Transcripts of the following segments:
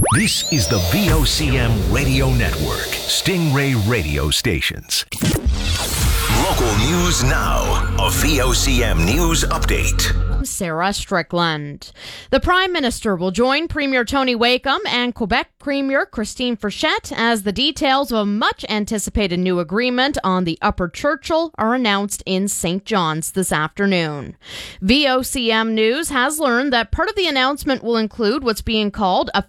This is the VOCM Radio Network, Stingray Radio Stations. Local news now. A VOCM news update. Sarah Strickland. The Prime Minister will join Premier Tony Wakeham and Quebec Premier Christine Frechette as the details of a much-anticipated new agreement on the Upper Churchill are announced in St. John's this afternoon. VOCM News has learned that part of the announcement will include what's being called a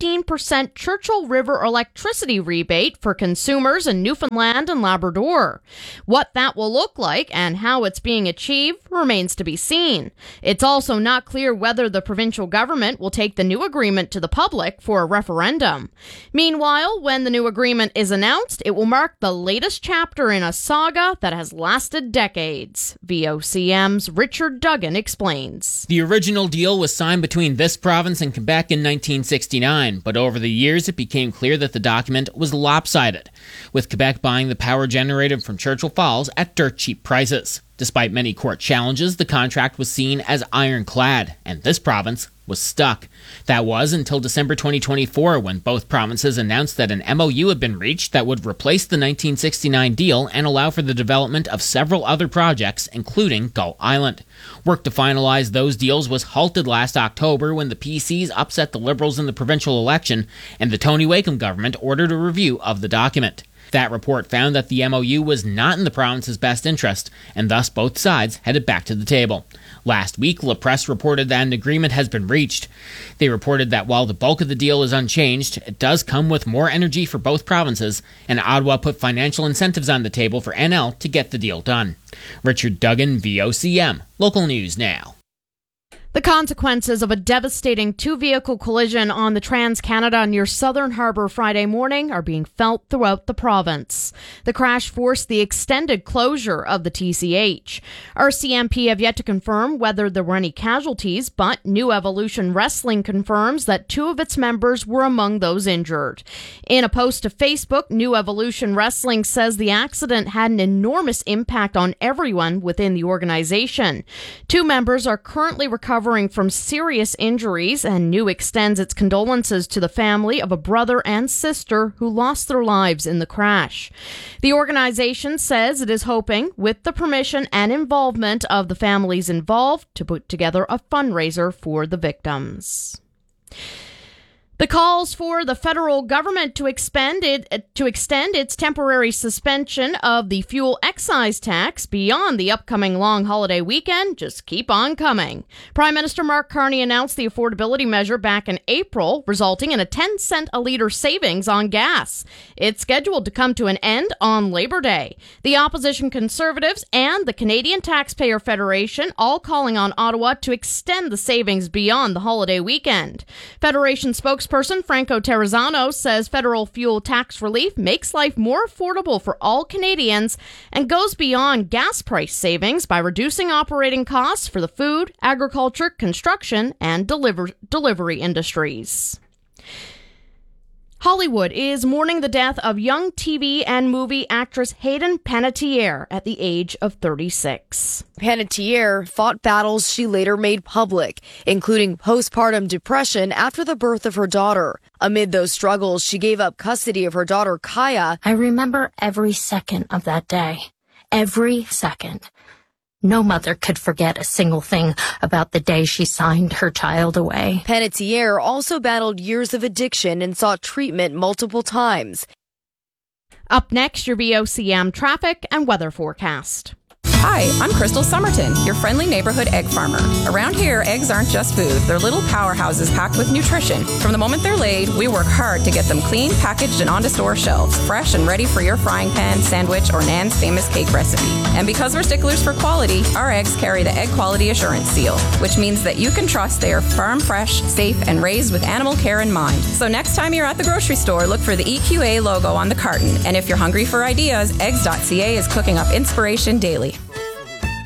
15% Churchill River electricity rebate for consumers in Newfoundland and Labrador. What that will look like and how it's being achieved remains to be seen. It's also not clear whether the provincial government will take the new agreement to the public for a referendum. Meanwhile, when the new agreement is announced, it will mark the latest chapter in a saga that has lasted decades. VOCM's Richard Duggan explains. The original deal was signed between this province and Quebec in 1969, but over the years it became clear that the document was lopsided, with Quebec buying the power generated from Churchill Falls at dirt cheap prices. Despite many court challenges, the contract was seen as ironclad, and this province was stuck. That was until December 2024, when both provinces announced that an MOU had been reached that would replace the 1969 deal and allow for the development of several other projects, including Gull Island. Work to finalize those deals was halted last October when the PCs upset the Liberals in the provincial election, and the Tony Wakeham government ordered a review of the document. That report found that the MOU was not in the province's best interest, and thus both sides headed back to the table. Last week, La Presse reported that an agreement has been reached. They reported that while the bulk of the deal is unchanged, it does come with more energy for both provinces, and Ottawa put financial incentives on the table for NL to get the deal done. Richard Duggan, VOCM. Local News Now. The consequences of a devastating two-vehicle collision on the Trans-Canada near Southern Harbour Friday morning are being felt throughout the province. The crash forced the extended closure of the TCH. RCMP have yet to confirm whether there were any casualties, but New Evolution Wrestling confirms that two of its members were among those injured. In a post to Facebook, New Evolution Wrestling says the accident had an enormous impact on everyone within the organization. Two members are currently recovering from serious injuries, and New extends its condolences to the family of a brother and sister who lost their lives in the crash. The organization says it is hoping, with the permission and involvement of the families involved, to put together a fundraiser for the victims. The calls for the federal government to extend its temporary suspension of the fuel excise tax beyond the upcoming long holiday weekend just keep on coming. Prime Minister Mark Carney announced the affordability measure back in April, resulting in a 10-cent a litre savings on gas. It's scheduled to come to an end on Labor Day. The opposition Conservatives and the Canadian Taxpayer Federation all calling on Ottawa to extend the savings beyond the holiday weekend. Federation spokesperson Franco Terrazzano says federal fuel tax relief makes life more affordable for all Canadians and goes beyond gas price savings by reducing operating costs for the food, agriculture, construction, and delivery industries. Hollywood is mourning the death of young TV and movie actress Hayden Panettiere at the age of 36. Panettiere fought battles she later made public, including postpartum depression after the birth of her daughter. Amid those struggles, she gave up custody of her daughter, Kaya. I remember every second of that day. Every second. No mother could forget a single thing about the day she signed her child away. Panettiere also battled years of addiction and sought treatment multiple times. Up next, your VOCM traffic and weather forecast. Hi, I'm Crystal Somerton, your friendly neighborhood egg farmer. Around here, eggs aren't just food. They're little powerhouses packed with nutrition. From the moment they're laid, we work hard to get them clean, packaged, and onto store shelves, fresh and ready for your frying pan, sandwich, or Nan's famous cake recipe. And because we're sticklers for quality, our eggs carry the Egg Quality Assurance Seal, which means that you can trust they are farm fresh, safe, and raised with animal care in mind. So next time you're at the grocery store, look for the EQA logo on the carton. And if you're hungry for ideas, eggs.ca is cooking up inspiration daily.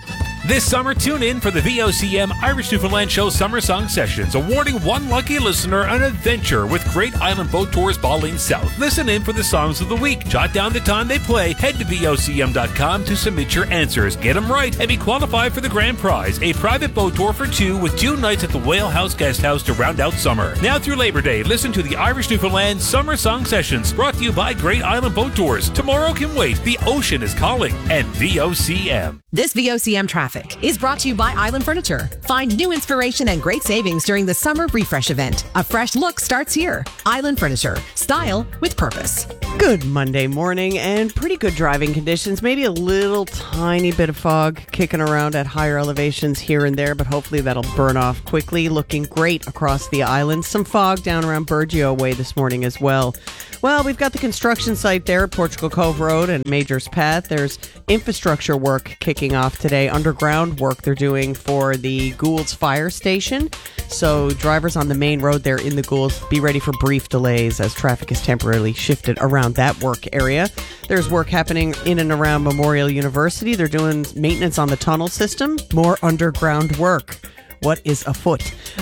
This summer, tune in for the VOCM Irish Newfoundland Show Summer Song Sessions, awarding one lucky listener an adventure with Great Island Boat Tours Balling South. Listen in for the songs of the week. Jot down the time they play. Head to VOCM.com to submit your answers. Get them right and be qualified for the grand prize, a private boat tour for two with 2 nights at the Whale House Guest House to round out summer. Now through Labor Day, listen to the Irish Newfoundland Summer Song Sessions, brought to you by Great Island Boat Tours. Tomorrow can wait. The ocean is calling. And VOCM. This VOCM traffic is brought to you by Island Furniture. Find new inspiration and great savings during the Summer Refresh event. A fresh look starts here. Island Furniture. Style with purpose. Good Monday morning and pretty good driving conditions. Maybe a little tiny bit of fog kicking around at higher elevations here and there, but hopefully that'll burn off quickly. Looking great across the island. Some fog down around Burgeo Way this morning as well. Well, we've got the construction site there at Portugal Cove Road and Major's Path. There's infrastructure work kicking off today. Underground work they're doing for the Goulds Fire Station. So drivers on the main road there in the Goulds, be ready for brief delays as traffic is temporarily shifted around that work area. There's work happening in and around Memorial University. They're doing maintenance on the tunnel system. More underground work. What is afoot?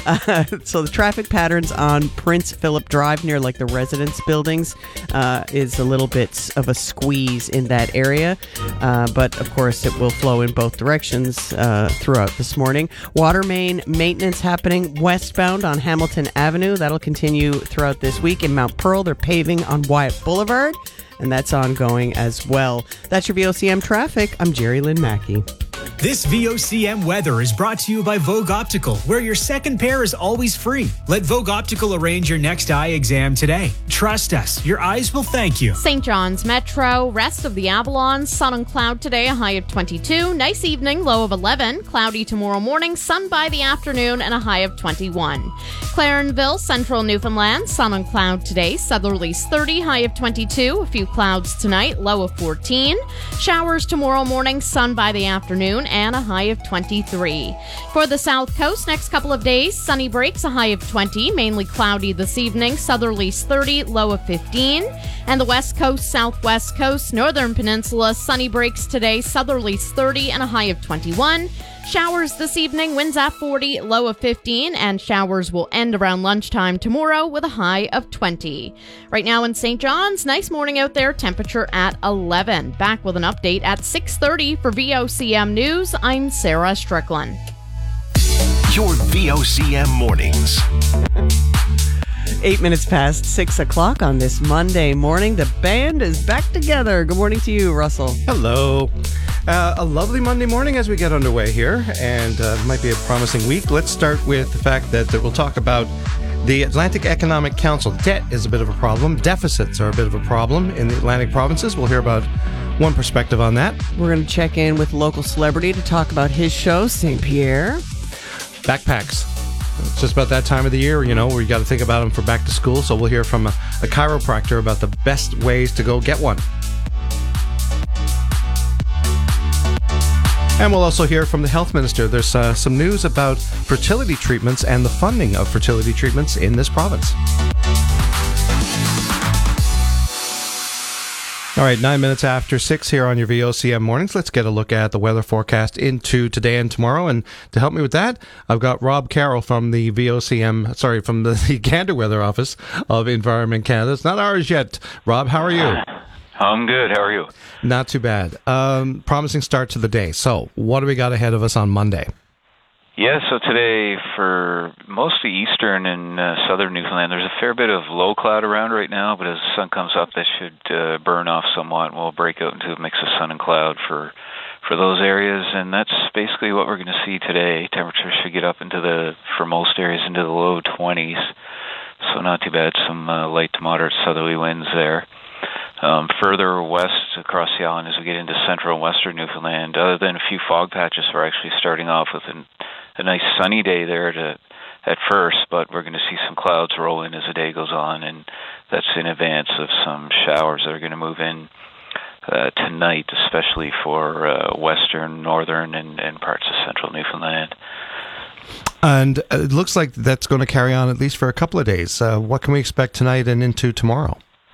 So the traffic patterns on Prince Philip Drive near like the residence buildings is a little bit of a squeeze in that area. But of course it will flow in both directions throughout this morning. Water main maintenance happening westbound on Hamilton Avenue. That'll continue throughout this week. In Mount Pearl, they're paving on Wyatt Boulevard, and that's ongoing as well. That's your VOCM traffic. I'm Jerry Lynn Mackey. This VOCM weather is brought to you by Vogue Optical, where your second pair is always free. Let Vogue Optical arrange your next eye exam today. Trust us, your eyes will thank you. St. John's Metro, rest of the Avalon, sun and cloud today, a high of 22. Nice evening, low of 11. Cloudy tomorrow morning, sun by the afternoon, and a high of 21. Clarenville, central Newfoundland, sun and cloud today, southerlies 30, high of 22. A few clouds tonight, low of 14. Showers tomorrow morning, sun by the afternoon, and a high of 23. For the South Coast, next couple of days, sunny breaks, a high of 20, mainly cloudy this evening, southerlies 30, low of 15. And the West Coast, Southwest Coast, Northern Peninsula, sunny breaks today, southerlies 30, and a high of 21. Showers this evening, winds at 40, low of 15, and showers will end around lunchtime tomorrow with a high of 20. Right now in St. John's, nice morning out there, temperature at 11. Back with an update at 6:30 for VOCM News. I'm Sarah Strickland. Your VOCM mornings. 8 minutes past 6 o'clock on this Monday morning. The band is back together. Good morning to you, Russell. Hello. A lovely Monday morning as we get underway here, and it might be a promising week. Let's start with the fact that we'll talk about the Atlantic Economic Council. Debt is a bit of a problem. Deficits are a bit of a problem in the Atlantic provinces. We'll hear about one perspective on that. We're going to check in with local celebrity to talk about his show, St. Pierre. Backpacks. It's just about that time of the year, where you got to think about them for back to school. So we'll hear from a chiropractor about the best ways to go get one. And we'll also hear from the health minister. There's some news about fertility treatments and the funding of fertility treatments in this province. All right, 9 minutes after 6 here on your VOCM mornings. Let's get a look at the weather forecast into today and tomorrow. And to help me with that, I've got Rob Carroll from the from the Gander Weather Office of Environment Canada. It's not ours yet. Rob, how are you? I'm good. How are you? Not too bad. Promising start to the day. So what do we got ahead of us on Monday? Yeah, so today for mostly eastern and southern Newfoundland, there's a fair bit of low cloud around right now, but as the sun comes up, that should burn off somewhat, and we'll break out into a mix of sun and cloud for those areas, and that's basically what we're going to see today. Temperatures should get up for most areas, into the low 20s, so not too bad. Some light to moderate southerly winds there. Further west across the island as we get into central and western Newfoundland, other than a few fog patches, we're actually starting off with a nice sunny day there at first, but we're going to see some clouds roll in as the day goes on, and that's in advance of some showers that are going to move in tonight, especially for western, northern, and parts of central Newfoundland. And it looks like that's going to carry on at least for a couple of days. What can we expect tonight and into tomorrow?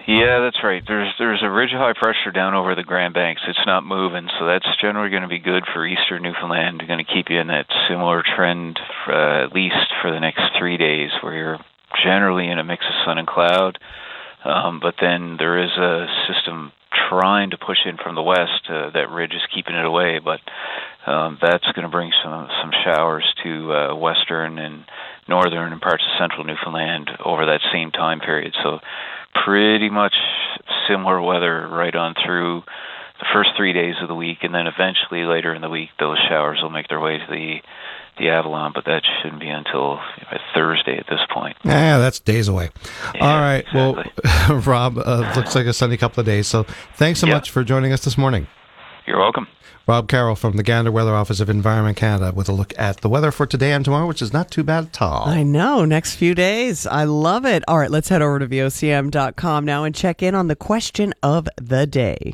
Yeah, that's right. There's a ridge of high pressure down over the Grand Banks. It's not moving, so that's generally going to be good for eastern Newfoundland. Going to keep you in that similar trend at least for the next 3 days, where you're generally in a mix of sun and cloud. But then there is a system trying to push in from the west. That ridge is keeping it away, but that's going to bring some showers to western and northern and parts of central Newfoundland over that same time period. So pretty much similar weather right on through the first 3 days of the week, and then eventually later in the week those showers will make their way to the Avalon, but that shouldn't be until Thursday at this point. Yeah, that's days away. Yeah, all right. Exactly. Well, Rob, looks like a sunny couple of days, so thanks so much for joining us this morning. You're welcome. Rob Carroll from the Gander Weather Office of Environment Canada with a look at the weather for today and tomorrow, which is not too bad at all. I know. Next few days. I love it. All right, let's head over to VOCM.com now and check in on the question of the day.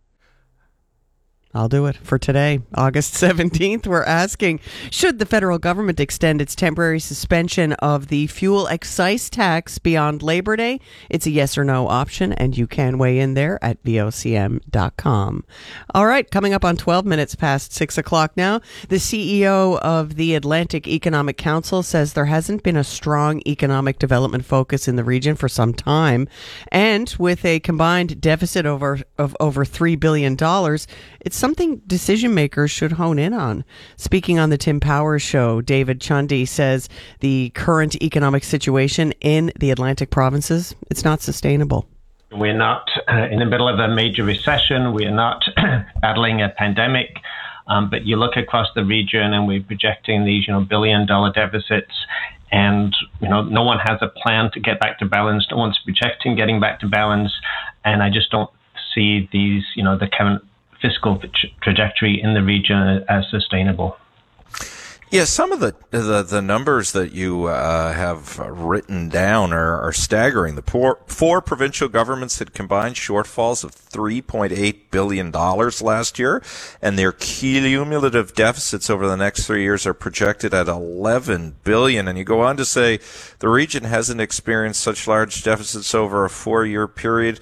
I'll do it for today, August 17th. We're asking, should the federal government extend its temporary suspension of the fuel excise tax beyond Labor Day? It's a yes or no option, and you can weigh in there at VOCM.com. All right, coming up on 12 minutes past 6 o'clock now, the CEO of the Atlantic Economic Council says there hasn't been a strong economic development focus in the region for some time. And with a combined deficit of over $3 billion, it's something decision makers should hone in on. Speaking on the Tim Powers Show, David Chundy says the current economic situation in the Atlantic provinces, it's not sustainable. We're not in the middle of a major recession. We're not battling a pandemic. But you look across the region and we're projecting these, billion-dollar deficits. And, no one has a plan to get back to balance. No one's projecting getting back to balance. And I just don't see these, the current fiscal trajectory in the region as sustainable. Yeah, some of the numbers that you have written down are staggering. The four provincial governments had combined shortfalls of $3.8 billion last year, and their cumulative deficits over the next 3 years are projected at $11 billion. And you go on to say the region hasn't experienced such large deficits over a 4-year period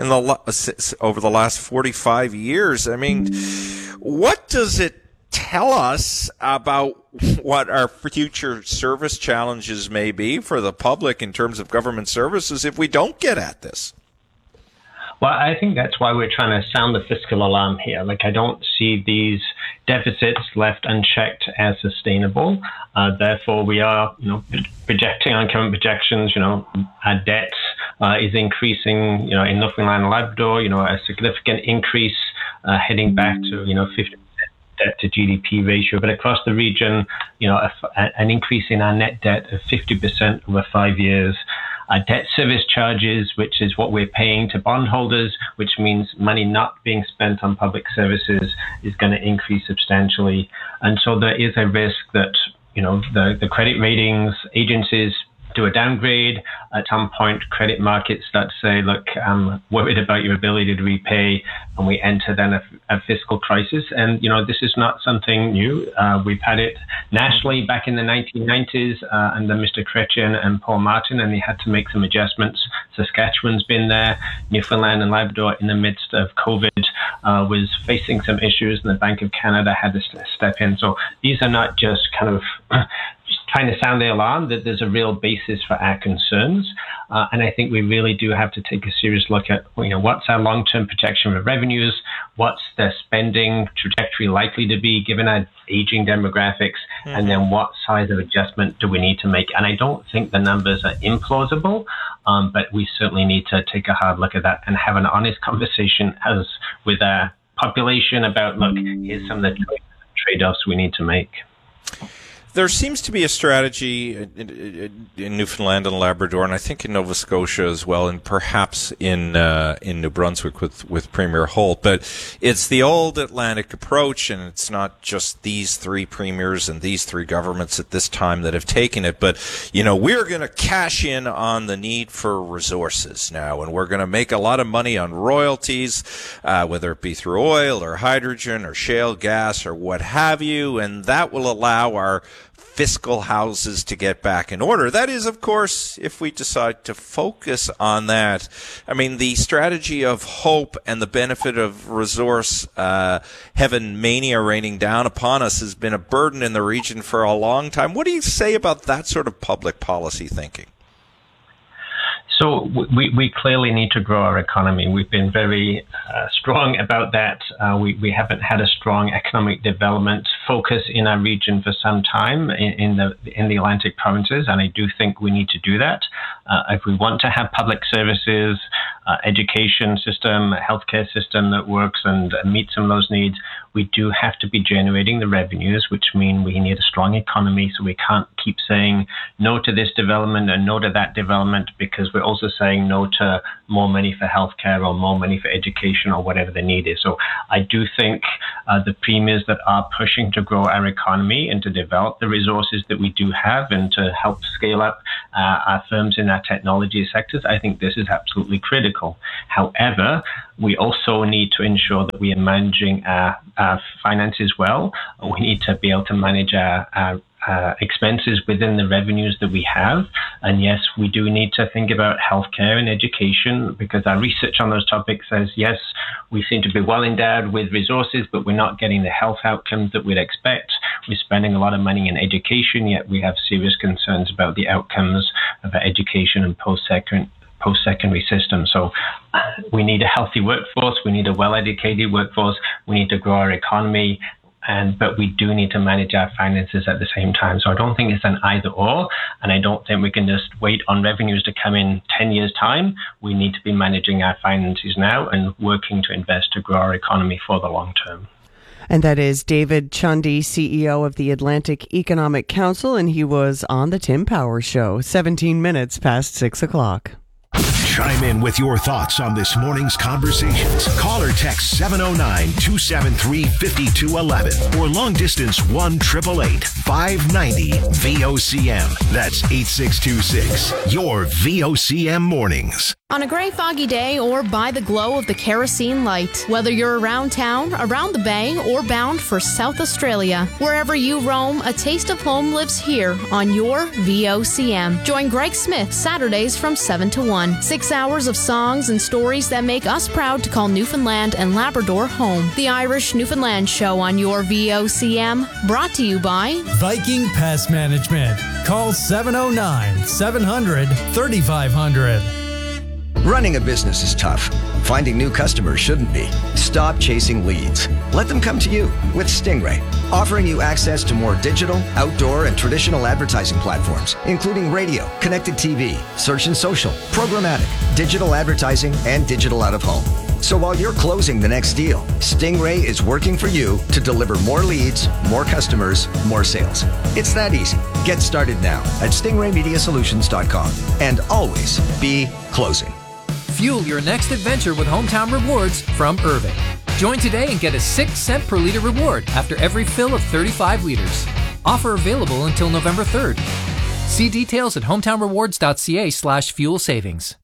over the last 45 years. I mean, what does it tell us about what our future service challenges may be for the public in terms of government services if we don't get at this? Well, I think that's why we're trying to sound the fiscal alarm here. I don't see these deficits left unchecked as sustainable. Therefore, we are, projecting on current projections, our debt is increasing, in Newfoundland and Labrador, a significant increase heading back to, 50% debt to GDP ratio, but across the region, an increase in our net debt of 50% over 5 years. Debt service charges, which is what we're paying to bondholders, which means money not being spent on public services, is going to increase substantially. And so there is a risk that, the credit ratings agencies do a downgrade. At some point, credit markets start to say, look, I'm worried about your ability to repay, and we enter then a fiscal crisis. And, this is not something new. We've had it nationally back in the 1990s under Mr. Chrétien and Paul Martin, and they had to make some adjustments. Saskatchewan's been there. Newfoundland and Labrador, in the midst of COVID, was facing some issues, and the Bank of Canada had to step in. So these are not just kind of trying to sound the alarm, that there's a real basis for our concerns. And I think we really do have to take a serious look at, what's our long-term projection of revenues, what's the spending trajectory likely to be given our aging demographics, and then what size of adjustment do we need to make. And I don't think the numbers are implausible, but we certainly need to take a hard look at that and have an honest conversation as with our population about, look, here's some of the trade-offs we need to make. There seems to be a strategy in Newfoundland and Labrador, and I think in Nova Scotia as well, and perhaps in New Brunswick with Premier Holt. But it's the old Atlantic approach, and it's not just these three premiers and these three governments at this time that have taken it. But, we're going to cash in on the need for resources now, and we're going to make a lot of money on royalties, whether it be through oil or hydrogen or shale gas or what have you, and that will allow our fiscal houses to get back in order. That is, of course, if we decide to focus on that. I mean, the strategy of hope and the benefit of resource heaven mania raining down upon us has been a burden in the region for a long time. What do you say about that sort of public policy thinking? So we clearly need to grow our economy. We've been very strong about that. We haven't had a strong economic development focus in our region for some time in the Atlantic provinces, and I do think we need to do that. If we want to have public services, education system, healthcare system that works and meets some of those needs, we do have to be generating the revenues, which mean we need a strong economy. So we can't keep saying no to this development and no to that development, because we're also saying no to more money for healthcare or more money for education or whatever the need is. So I do think the premiers that are pushing to grow our economy and to develop the resources that we do have and to help scale up our firms in our technology sectors, I think this is absolutely critical. However, we also need to ensure that we are managing our finances well. We need to be able to manage our expenses within the revenues that we have. And yes, we do need to think about healthcare and education, because our research on those topics says, yes, we seem to be well endowed with resources, but we're not getting the health outcomes that we'd expect. We're spending a lot of money in education, yet we have serious concerns about the outcomes of our education and post-secondary system. So we need a healthy workforce. We need a well-educated workforce. We need to grow our economy. But we do need to manage our finances at the same time. So I don't think it's an either or, and I don't think we can just wait on revenues to come in 10 years' time. We need to be managing our finances now and working to invest to grow our economy for the long term. And that is David Chundy, CEO of the Atlantic Economic Council, and he was on the Tim Power Show, 17 minutes past 6 o'clock. Chime in with your thoughts on this morning's conversations. Call or text 709-273-5211 or long distance 1-888-590-VOCM. That's 8626. Your VOCM mornings. On a gray, foggy day or by the glow of the kerosene light, whether you're around town, around the bay, or bound for South Australia, wherever you roam, a taste of home lives here on your VOCM. Join Greg Smith Saturdays from 7 to 1. 6 hours of songs and stories that make us proud to call Newfoundland and Labrador home. The Irish Newfoundland Show on your VOCM, brought to you by Viking Pest Management. Call 709-700-3500. Running a business is tough. Finding new customers shouldn't be. Stop chasing leads. Let them come to you with Stingray, offering you access to more digital, outdoor, and traditional advertising platforms, including radio, connected TV, search and social, programmatic, digital advertising, and digital out-of-home. So while you're closing the next deal, Stingray is working for you to deliver more leads, more customers, more sales. It's that easy. Get started now at stingraymediasolutions.com and always be closing. Fuel your next adventure with Hometown Rewards from Irving. Join today and get a 6-cent per liter reward after every fill of 35 liters. Offer available until November 3rd. See details at hometownrewards.ca/fuel savings.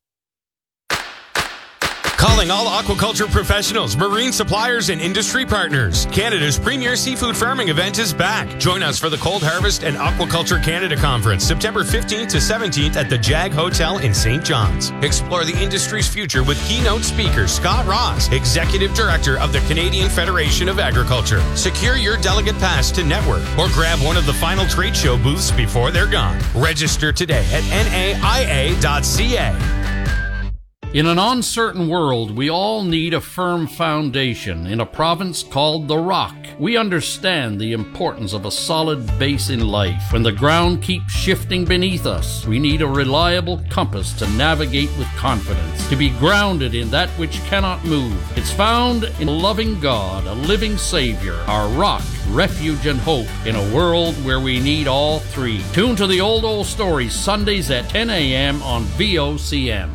Calling all aquaculture professionals, marine suppliers, and industry partners. Canada's premier seafood farming event is back. Join us for the Cold Harvest and Aquaculture Canada Conference, September 15th to 17th at the Jag Hotel in St. John's. Explore the industry's future with keynote speaker Scott Ross, Executive Director of the Canadian Federation of Agriculture. Secure your delegate pass to network or grab one of the final trade show booths before they're gone. Register today at naia.ca. In an uncertain world, we all need a firm foundation in a province called the Rock. We understand the importance of a solid base in life. When the ground keeps shifting beneath us, we need a reliable compass to navigate with confidence, to be grounded in that which cannot move. It's found in a loving God, a living Savior, our rock, refuge, and hope in a world where we need all three. Tune to the Old Stories Sundays at 10 a.m. on VOCM.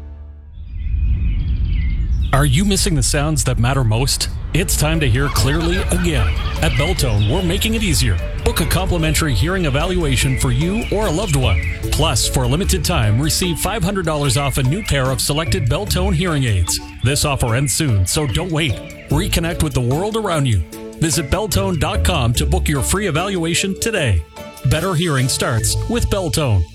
Are you missing the sounds that matter most? It's time to hear clearly again. At Beltone, we're making it easier. Book a complimentary hearing evaluation for you or a loved one. Plus, for a limited time, receive $500 off a new pair of selected Beltone hearing aids. This offer ends soon, so don't wait. Reconnect with the world around you. Visit Beltone.com to book your free evaluation today. Better hearing starts with Beltone.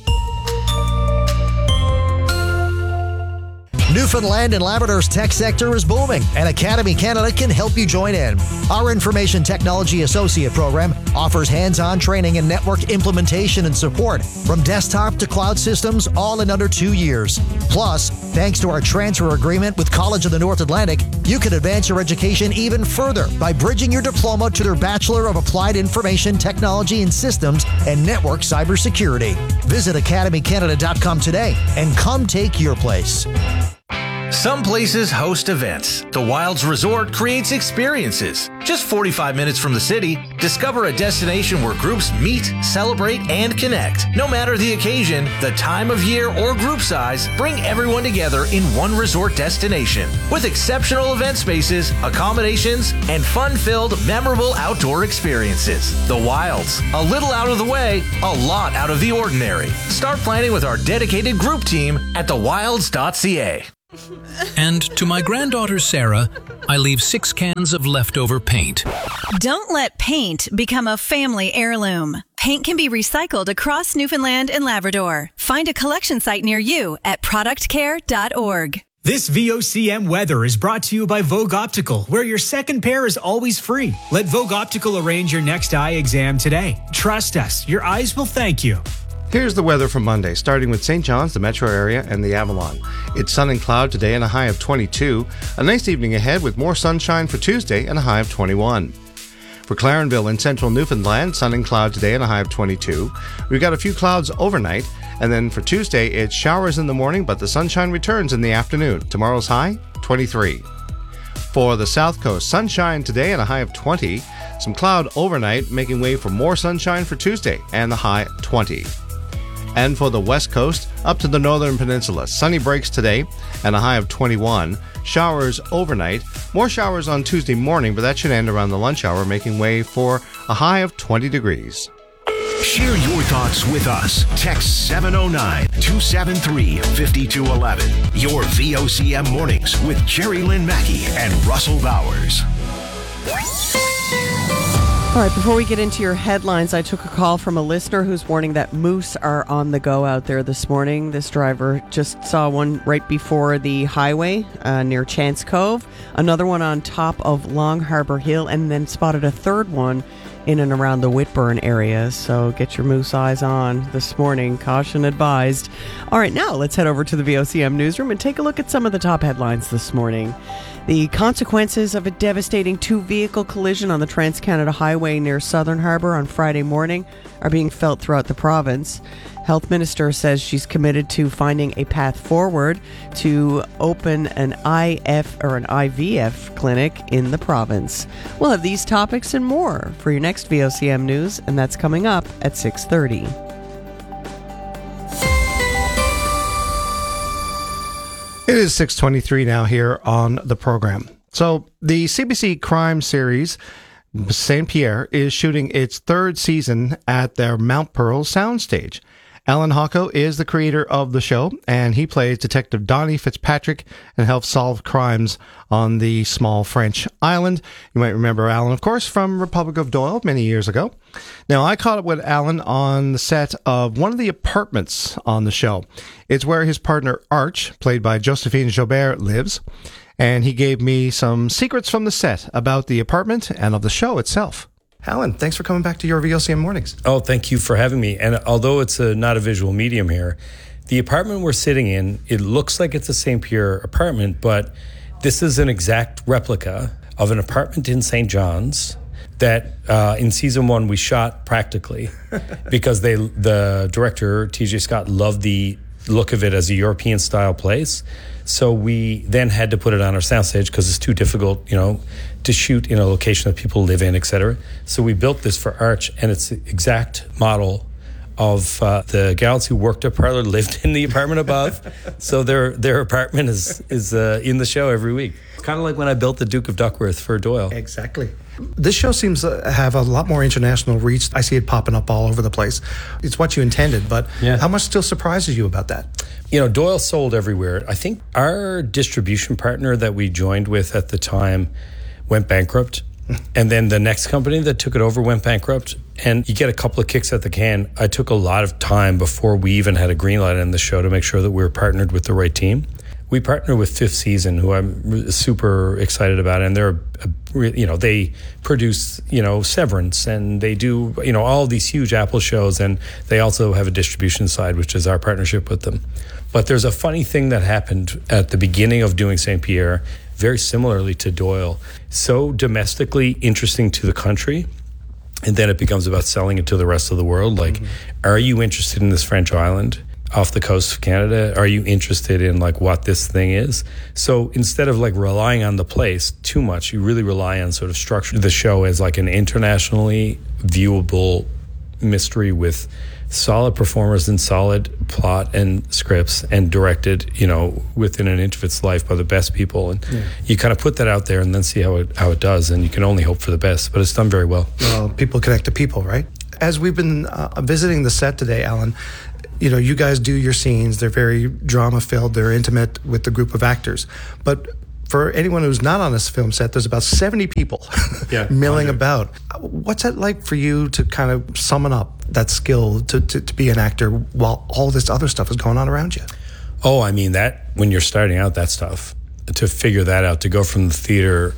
Newfoundland and Labrador's tech sector is booming, and Academy Canada can help you join in. Our Information Technology Associate program offers hands-on training in network implementation and support, from desktop to cloud systems, all in under 2 years. Plus, thanks to our transfer agreement with College of the North Atlantic, you can advance your education even further by bridging your diploma to their Bachelor of Applied Information Technology and Systems and Network Cybersecurity. Visit academycanada.com today and come take your place. Some places host events. The Wilds Resort creates experiences. Just 45 minutes from the city, discover a destination where groups meet, celebrate, and connect. No matter the occasion, the time of year, or group size, bring everyone together in one resort destination. With exceptional event spaces, accommodations, and fun-filled, memorable outdoor experiences. The Wilds. A little out of the way, a lot out of the ordinary. Start planning with our dedicated group team at thewilds.ca. And to my granddaughter Sarah, I leave 6 cans of leftover paint. Don't let paint become a family heirloom. Paint can be recycled across Newfoundland and Labrador. Find a collection site near you at productcare.org. This VOCM weather is brought to you by Vogue Optical, where your second pair is always free. Let Vogue Optical arrange your next eye exam today. Trust us, your eyes will thank you. Here's the weather for Monday, starting with St. John's, the metro area, and the Avalon. It's sun and cloud today and a high of 22. A nice evening ahead with more sunshine for Tuesday and a high of 21. For Clarenville in central Newfoundland, sun and cloud today and a high of 22. We've got a few clouds overnight, and then for Tuesday, it's showers in the morning, but the sunshine returns in the afternoon. Tomorrow's high, 23. For the South Coast, sunshine today and a high of 20. Some cloud overnight, making way for more sunshine for Tuesday and the high 20. And for the West Coast, up to the Northern Peninsula, sunny breaks today and a high of 21. Showers overnight. More showers on Tuesday morning, but that should end around the lunch hour, making way for a high of 20 degrees. Share your thoughts with us. Text 709-273-5211. Your VOCM mornings with Jerry Lynn Mackey and Russell Bowers. All right, before we get into your headlines, I took a call from a listener who's warning that moose are on the go out there this morning. This driver just saw one right before the highway near Chance Cove, another one on top of Long Harbour Hill, and then spotted a third one in and around the Whitburn area. So get your moose eyes on this morning. Caution advised. All right, now let's head over to the VOCM newsroom and take a look at some of the top headlines this morning. The consequences of a devastating two-vehicle collision on the Trans-Canada Highway near Southern Harbour on Friday morning are being felt throughout the province. Health Minister says she's committed to finding a path forward to open an IVF clinic in the province. We'll have these topics and more for your next VOCM News, and that's coming up at 6:30. It is 6:23 now here on the program. So the CBC crime series, St. Pierre, is shooting its third season at their Mount Pearl soundstage. Alan Hocko is the creator of the show, and he plays Detective Donnie Fitzpatrick and helps solve crimes on the small French island. You might remember Alan, of course, from Republic of Doyle many years ago. Now, I caught up with Alan on the set of one of the apartments on the show. It's where his partner Arch, played by Josephine Joubert, lives, and he gave me some secrets from the set about the apartment and of the show itself. Alan, thanks for coming back to your VOCM mornings. Oh, thank you for having me. And although it's not a visual medium here, the apartment we're sitting in, it looks like it's a St. Pierre apartment, but this is an exact replica of an apartment in St. John's that in season 1 we shot practically because the director, TJ Scott, loved the look of it as a European style place. So we then had to put it on our soundstage because it's too difficult, to shoot in a location that people live in, etc. So we built this for Arch, and it's the exact model of the gals who worked at Parlor lived in the apartment above. So their apartment is in the show every week. It's kind of like when I built the Duke of Duckworth for Doyle. Exactly. This show seems to have a lot more international reach. I see it popping up all over the place. It's what you intended, but how much still surprises you about that? Doyle sold everywhere. I think our distribution partner that we joined with at the time went bankrupt. And then the next company that took it over went bankrupt, and you get a couple of kicks at the can. I took a lot of time before we even had a green light on the show to make sure that we were partnered with the right team. We partner with Fifth Season, who I'm super excited about, and they're, they produce, Severance, and they do, all these huge Apple shows, and they also have a distribution side, which is our partnership with them. But there's a funny thing that happened at the beginning of doing St. Pierre, very similarly to Doyle, so domestically interesting to the country, and then it becomes about selling it to the rest of the world. Like, are you interested in this French island off the coast of Canada? Are you interested in what this thing is? So instead of relying on the place too much, you really rely on sort of structure the show as an internationally viewable mystery with solid performers and solid plot and scripts, and directed, within an inch of its life by the best people. And you kind of put that out there and then see how it does, and you can only hope for the best, but it's done very well. Well, people connect to people, right? As we've been visiting the set today, Alan, you guys do your scenes. They're very drama-filled. They're intimate with the group of actors. But for anyone who's not on this film set, there's about 70 people milling about. What's it like for you to kind of summon up that skill to be an actor while all this other stuff is going on around you? Oh, I mean, that when you're starting out, that stuff, to figure that out, to go from the theater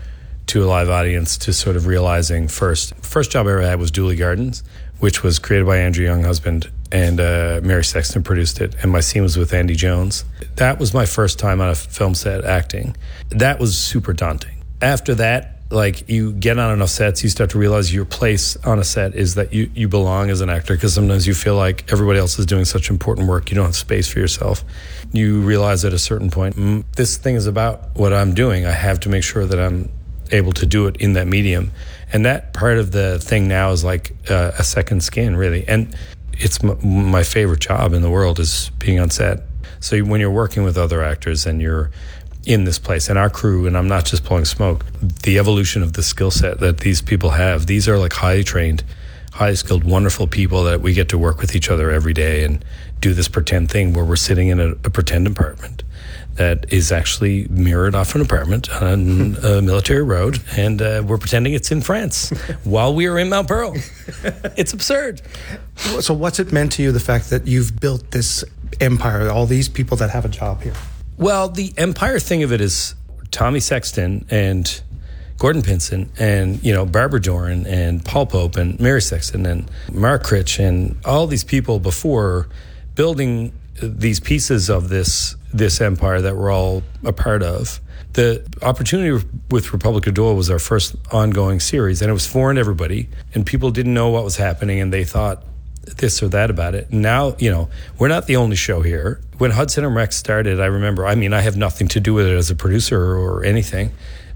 to a live audience, to sort of realizing first job I ever had was Dooley Gardens, which was created by Andrew Younghusband, and Mary Sexton produced it, and my scene was with Andy Jones. That was my first time on a film set acting. That was super daunting. After that, you get on enough sets, you start to realize your place on a set is that you belong as an actor, because sometimes you feel like everybody else is doing such important work, you don't have space for yourself. You realize at a certain point, this thing is about what I'm doing. I have to make sure that I'm able to do it in that medium. And that part of the thing now is like a second skin, really. And it's my favorite job in the world is being on set. So when you're working with other actors and you're in this place, and our crew, and I'm not just blowing smoke, the evolution of the skill set that these people have, these are highly trained, highly skilled, wonderful people that we get to work with each other every day and do this pretend thing where we're sitting in a pretend apartment that is actually mirrored off an apartment on a military road, and we're pretending it's in France while we are in Mount Pearl. It's absurd. So what's it meant to you, the fact that you've built this empire, all these people that have a job here? Well, the empire thing of it is Tommy Sexton and Gordon Pinson and, Barbara Doran and Paul Pope and Mary Sexton and Mark Critch and all these people before building these pieces of this empire that we're all a part of. The opportunity with Republic of Doyle was our first ongoing series, and it was foreign to everybody, and people didn't know what was happening, and they thought this or that about it. Now, we're not the only show here. When Hudson and Rex started, I remember, I have nothing to do with it as a producer or anything.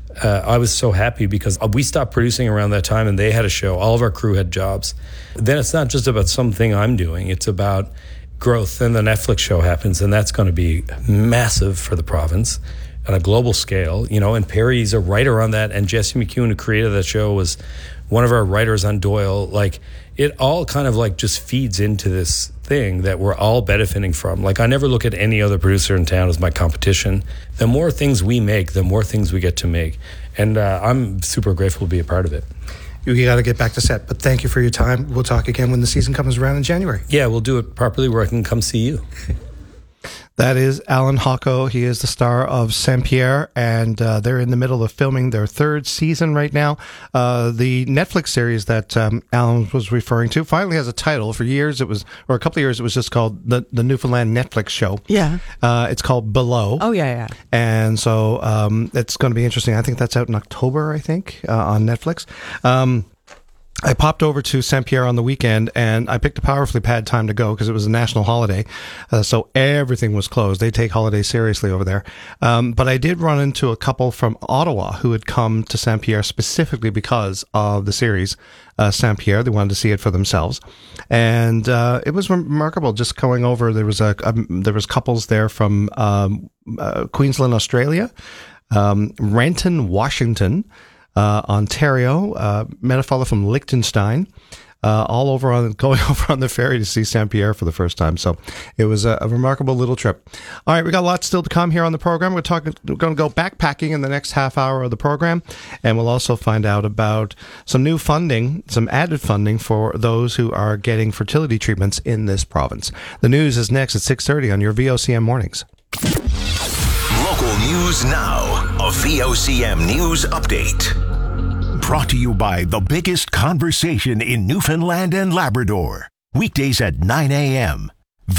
I was so happy because we stopped producing around that time, and they had a show. All of our crew had jobs. Then it's not just about something I'm doing. It's about growth. Then the Netflix show happens, and that's going to be massive for the province on a global scale. And Perry's a writer on that, and Jesse McEwen, who created that show, was one of our writers on Doyle. It all kind of just feeds into this thing that we're all benefiting from. I never look at any other producer in town as my competition. The more things we make, the more things we get to make. And I'm super grateful to be a part of it. You got to get back to set, but thank you for your time. We'll talk again when the season comes around in January. Yeah, we'll do it properly where I can come see you. That is Alan Hocko. He is the star of St. Pierre, and they're in the middle of filming their third season right now. The Netflix series that Alan was referring to finally has a title. For years, a couple of years, it was just called the Newfoundland Netflix show. Yeah. It's called Below. Oh, yeah. And so it's going to be interesting. I think that's out in October, on Netflix. I popped over to St. Pierre on the weekend, and I picked a powerfully bad time to go because it was a national holiday, so everything was closed. They take holidays seriously over there. But I did run into a couple from Ottawa who had come to St. Pierre specifically because of the series St. Pierre. They wanted to see it for themselves, and it was remarkable. Just going over, there was couples there from Queensland, Australia, Renton, Washington, Ontario, met a fellow from Liechtenstein, going over on the ferry to see Saint Pierre for the first time. So it was a remarkable little trip. All right, we got a lot still to come here on the program. We're going to go backpacking in the next half hour of the program, and we'll also find out about some new funding, some added funding for those who are getting fertility treatments in this province. The news is next at 6:30 on your VOCM mornings. Local news now. A VOCM news update. Brought to you by the biggest conversation in Newfoundland and Labrador. Weekdays at 9 a.m.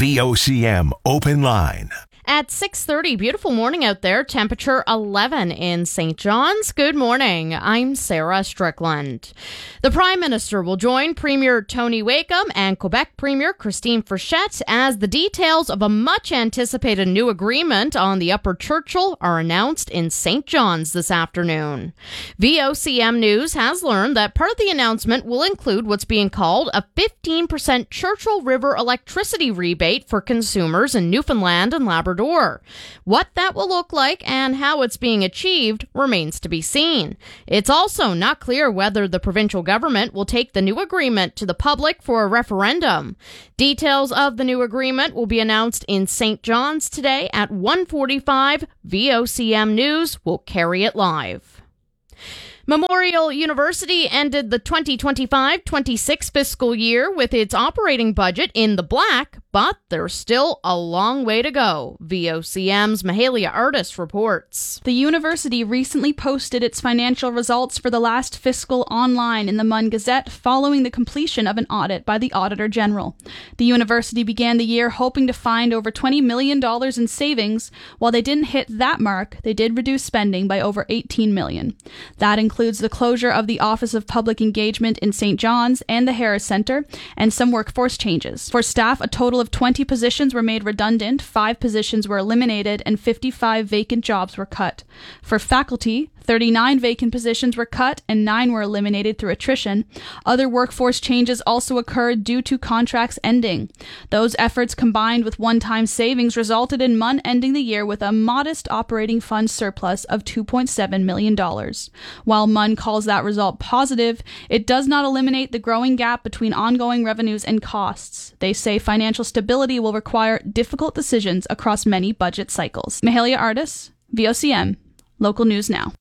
VOCM Open Line. At 6:30, beautiful morning out there, temperature 11 in St. John's. Good morning, I'm Sarah Strickland. The Prime Minister will join Premier Tony Wakeham and Quebec Premier Christine Frechette as the details of a much-anticipated new agreement on the Upper Churchill are announced in St. John's this afternoon. VOCM News has learned that part of the announcement will include what's being called a 15% Churchill River electricity rebate for consumers in Newfoundland and Labrador. What that will look like and how it's being achieved remains to be seen. It's also not clear whether the provincial government will take the new agreement to the public for a referendum. Details of the new agreement will be announced in St. John's today at 1:45. VOCM News will carry it live. Memorial University ended the 2025-26 fiscal year with its operating budget in the black, but there's still a long way to go. VOCM's Mahalia Artis reports. The university recently posted its financial results for the last fiscal online in the Mun Gazette following the completion of an audit by the Auditor General. The university began the year hoping to find over $20 million in savings. While they didn't hit that mark, they did reduce spending by over $18 million. That includes the closure of the Office of Public Engagement in St. John's and the Harris Centre, and some workforce changes. For staff, a total of 20 positions were made redundant, 5 positions were eliminated, and 55 vacant jobs were cut. For faculty, 39 vacant positions were cut and 9 were eliminated through attrition. Other workforce changes also occurred due to contracts ending. Those efforts combined with one-time savings resulted in MUN ending the year with a modest operating fund surplus of $2.7 million. While MUN calls that result positive, it does not eliminate the growing gap between ongoing revenues and costs. They say financial stability will require difficult decisions across many budget cycles. Mahalia Artis, VOCM, Local News Now.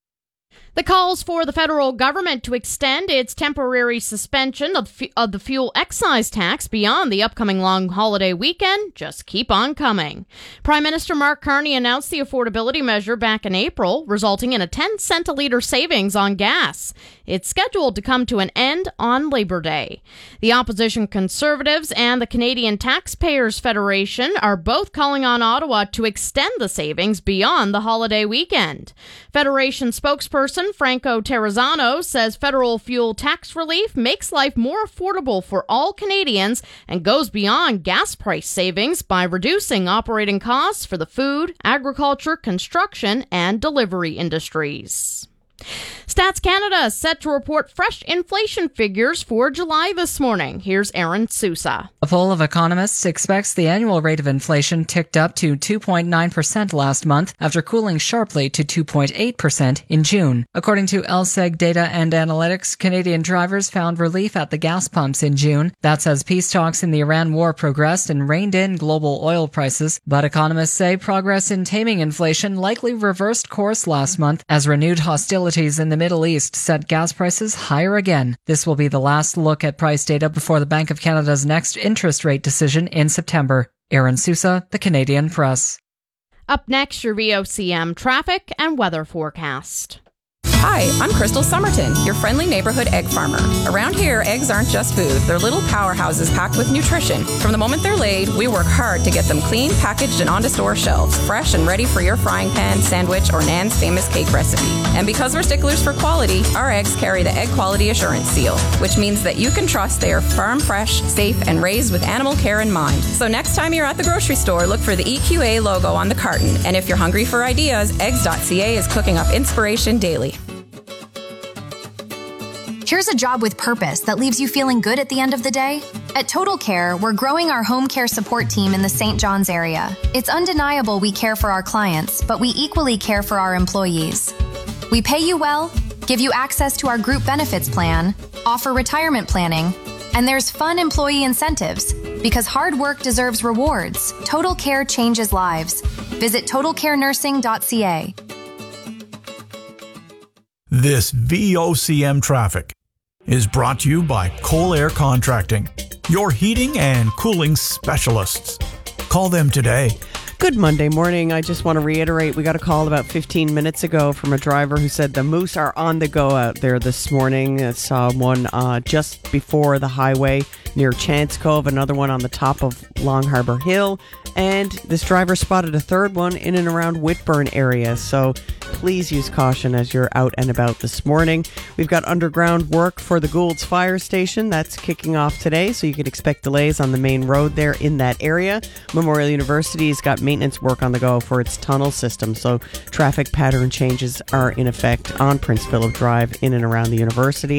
The calls for the federal government to extend its temporary suspension of the fuel excise tax beyond the upcoming long holiday weekend just keep on coming. Prime Minister Mark Carney announced the affordability measure back in April, resulting in a 10-cent a litre savings on gas. It's scheduled to come to an end on Labor Day. The opposition Conservatives and the Canadian Taxpayers Federation are both calling on Ottawa to extend the savings beyond the holiday weekend. Federation spokesperson Franco Terrazzano says federal fuel tax relief makes life more affordable for all Canadians and goes beyond gas price savings by reducing operating costs for the food, agriculture, construction, and delivery industries. Stats Canada is set to report fresh inflation figures for July this morning. Here's Aaron Sousa. A poll of economists expects the annual rate of inflation ticked up to 2.9% last month after cooling sharply to 2.8% in June. According to LSEG Data and Analytics, Canadian drivers found relief at the gas pumps in June. That's as peace talks in the Iran war progressed and reined in global oil prices. But economists say progress in taming inflation likely reversed course last month as renewed hostilities in the Middle East set gas prices higher again. This will be the last look at price data before the Bank of Canada's next interest rate decision in September. Aaron Sousa, The Canadian Press. Up next, your VOCM traffic and weather forecast. Hi, I'm Crystal Somerton, your friendly neighborhood egg farmer. Around here, eggs aren't just food. They're little powerhouses packed with nutrition. From the moment they're laid, we work hard to get them clean, packaged, and onto store shelves, fresh and ready for your frying pan, sandwich, or Nan's famous cake recipe. And because we're sticklers for quality, our eggs carry the Egg Quality Assurance Seal, which means that you can trust they are farm fresh, safe, and raised with animal care in mind. So next time you're at the grocery store, look for the EQA logo on the carton. And if you're hungry for ideas, eggs.ca is cooking up inspiration daily. Here's a job with purpose that leaves you feeling good at the end of the day. At Total Care, we're growing our home care support team in the St. John's area. It's undeniable we care for our clients, but we equally care for our employees. We pay you well, give you access to our group benefits plan, offer retirement planning, And there's fun employee incentives. Because hard work deserves rewards. Total Care changes lives. Visit totalcarenursing.ca. This VOCM traffic is brought to you by Cole Air Contracting, your heating and cooling specialists. Call them today. Good Monday morning. I just want to reiterate, we got a call about 15 minutes ago from a driver who said the moose are on the go out there this morning. I saw one just before the highway near Chance Cove, another one on the top of Long Harbour Hill, and this driver spotted a third one in and around Whitburn area. So please use caution as you're out and about this morning. We've got underground work for the Gould's Fire Station. That's kicking off today, so you can expect delays on the main road there in that area. Memorial University's got maintenance work on the go for its tunnel system, so traffic pattern changes are in effect on Prince Philip Drive in and around the university.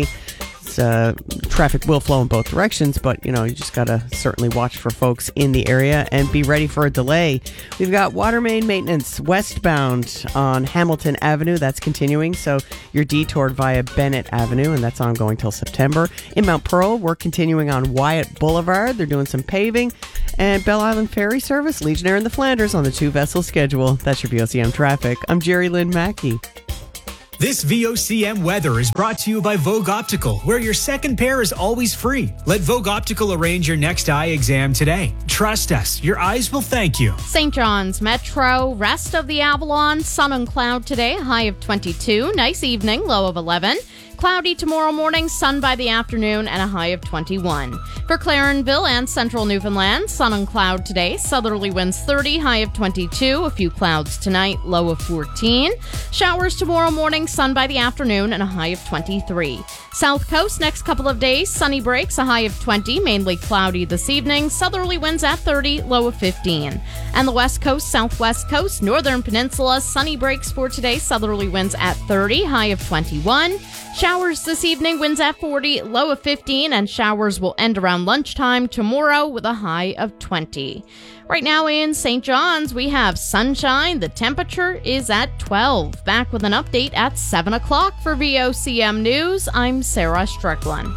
Traffic will flow in both directions, but you just got to certainly watch for folks in the area and be ready for a delay. We've got water main maintenance westbound on Hamilton Avenue. That's continuing, so you're detoured via Bennett Avenue, and that's ongoing till September. In Mount Pearl, we're continuing on Wyatt Boulevard. They're doing some paving. And Belle Island Ferry Service, Legionnaire and the Flanders on the 2-vessel schedule. That's your VOCM traffic. I'm Jerry Lynn Mackey. This VOCM weather is brought to you by Vogue Optical, where your second pair is always free. Let Vogue Optical arrange your next eye exam today. Trust us, your eyes will thank you. St. John's Metro, rest of the Avalon, sun and cloud today, high of 22. Nice evening, low of 11. Cloudy tomorrow morning, sun by the afternoon, and a high of 21. For Clarenville and central Newfoundland, sun and cloud today, southerly winds 30, high of 22. A few clouds tonight, low of 14. Showers tomorrow morning, sun by the afternoon, and a high of 23. South Coast, next couple of days, sunny breaks, a high of 20, mainly cloudy this evening. Southerly winds at 30, low of 15. And the West Coast, Southwest Coast, Northern Peninsula, sunny breaks for today, southerly winds at 30, high of 21. Showers this evening, winds at 40, low of 15, and showers will end around lunchtime tomorrow with a high of 20. Right now in St. John's, we have sunshine. The temperature is at 12. Back with an update at 7 o'clock for VOCM News. I'm Sarah Strickland.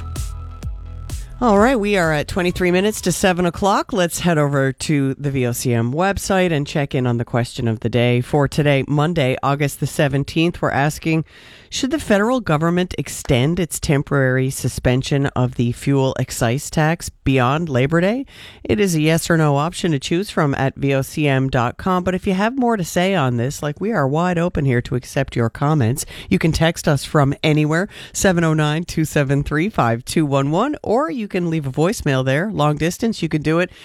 All right, we are at 23 minutes to 7 o'clock. Let's head over to the VOCM website and check in on the question of the day. For today, Monday, August the 17th, we're asking, should the federal government extend its temporary suspension of the fuel excise tax beyond Labor Day? It is a yes or no option to choose from at VOCM.com. But if you have more to say on this, we are wide open here to accept your comments. You can text us from anywhere, 709-273-5211, or you can leave a voicemail there. Long distance, you can do it,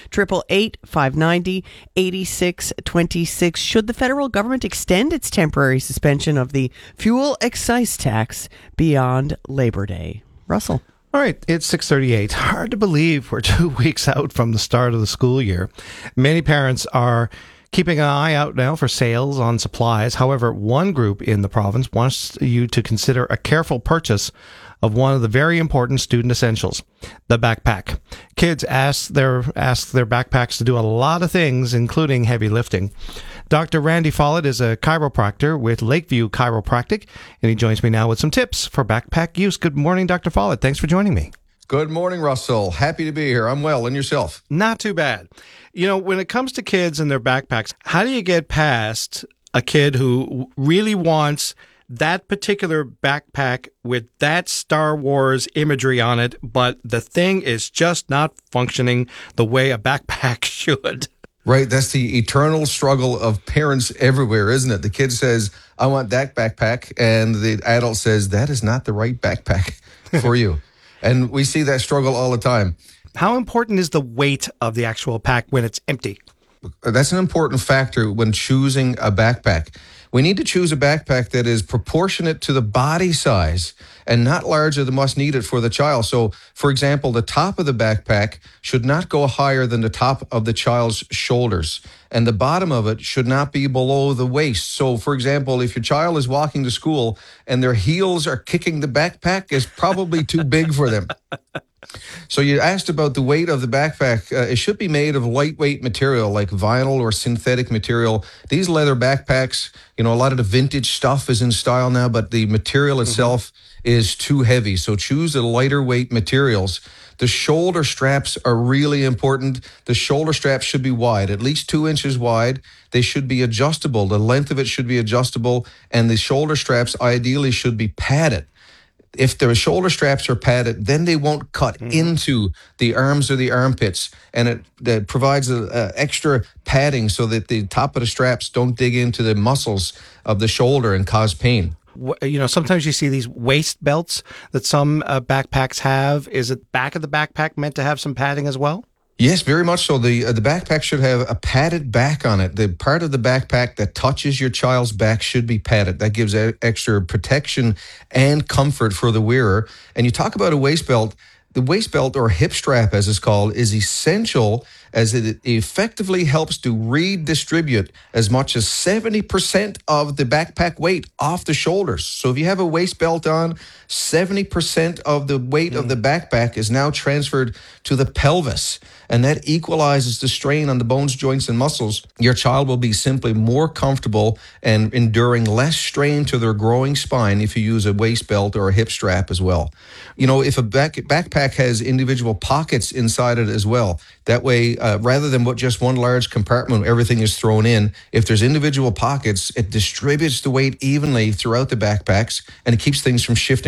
888-590-8626. Should the federal government extend its temporary suspension of the fuel excise tax beyond Labor Day? Russell. All right, it's 6:38. Hard to believe we're 2 weeks out from the start of the school year. Many parents are keeping an eye out now for sales on supplies. However, one group in the province wants you to consider a careful purchase of one of the very important student essentials, the backpack. Kids ask their backpacks to do a lot of things, including heavy lifting. Dr. Randy Follett is a chiropractor with Lakeview Chiropractic, and he joins me now with some tips for backpack use. Good morning, Dr. Follett. Thanks for joining me. Good morning, Russell. Happy to be here. I'm well. And yourself? Not too bad. When it comes to kids and their backpacks, how do you get past a kid who really wants that particular backpack with that Star Wars imagery on it, but the thing is just not functioning the way a backpack should? Right. That's the eternal struggle of parents everywhere, isn't it? The kid says, I want that backpack. And the adult says, that is not the right backpack for you. And we see that struggle all the time. How important is the weight of the actual pack when it's empty? That's an important factor when choosing a backpack. We need to choose a backpack that is proportionate to the body size and not larger than what's needed for the child. So, for example, the top of the backpack should not go higher than the top of the child's shoulders, and the bottom of it should not be below the waist. So, for example, if your child is walking to school and their heels are kicking the backpack, it's probably too big for them. So you asked about the weight of the backpack. It should be made of lightweight material like vinyl or synthetic material. These leather backpacks, a lot of the vintage stuff is in style now, but the material itself is too heavy. So choose the lighter weight materials. The shoulder straps are really important. The shoulder straps should be wide, at least 2 inches wide. They should be adjustable. The length of it should be adjustable, and the shoulder straps ideally should be padded. If the shoulder straps are padded, then they won't cut into the arms or the armpits, and it provides extra padding so that the top of the straps don't dig into the muscles of the shoulder and cause pain. Sometimes you see these waist belts that some backpacks have. Is it back of the backpack meant to have some padding as well? Yes, very much so. The backpack should have a padded back on it. The part of the backpack that touches your child's back should be padded. That gives extra protection and comfort for the wearer. And you talk about a waist belt. The waist belt, or hip strap as it's called, is essential as it effectively helps to redistribute as much as 70% of the backpack weight off the shoulders. So if you have a waist belt on, 70% of the weight of the backpack is now transferred to the pelvis, and that equalizes the strain on the bones, joints, and muscles. Your child will be simply more comfortable and enduring less strain to their growing spine if you use a waist belt or a hip strap as well. If a backpack has individual pockets inside it as well, that way, rather than just one large compartment, everything is thrown in. If there's individual pockets, it distributes the weight evenly throughout the backpacks, and it keeps things from shifting